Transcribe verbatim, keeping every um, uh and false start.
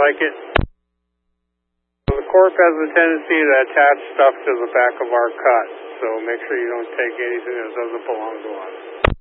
like it. The Corp has a tendency to attach stuff to the back of our cut, so make sure you don't take anything that doesn't belong to us.